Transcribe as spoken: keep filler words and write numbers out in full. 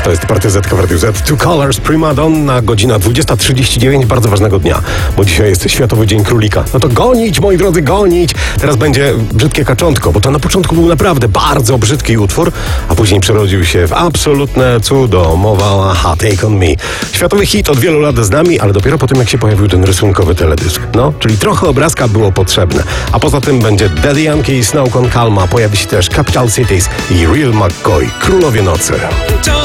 To jest Party Z, Radio Z, Two Colors, Prima Donna, godzina dwudziesta trzydzieści dziewięć, bardzo ważnego dnia, bo dzisiaj jest Światowy Dzień Królika. No to gonić, moi drodzy, gonić! Teraz będzie Brzydkie Kaczątko, bo to na początku był naprawdę bardzo brzydki utwór, a później przerodził się w absolutne cudo. Mowa Aha, Take On Me. Światowy hit od wielu lat z nami, ale dopiero po tym, jak się pojawił ten rysunkowy teledysk. No, czyli trochę obrazka było potrzebne. A poza tym będzie Daddy Yankee, Snow Con Calma, pojawi się też Capital Cities i Real McCoy, Królowie Nocy.